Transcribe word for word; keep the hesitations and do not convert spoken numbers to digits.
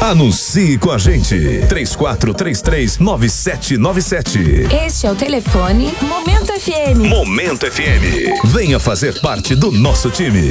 Anuncie com a gente. três quatro três três, nove sete nove sete. Este é o telefone Momento F M. Momento F M. Venha fazer parte do nosso time.